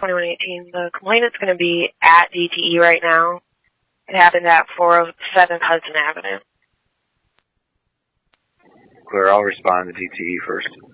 2118. The complainant's going to be at DTE right now. It happened at 407 Hudson Avenue. Clear, I'll respond to DTE first.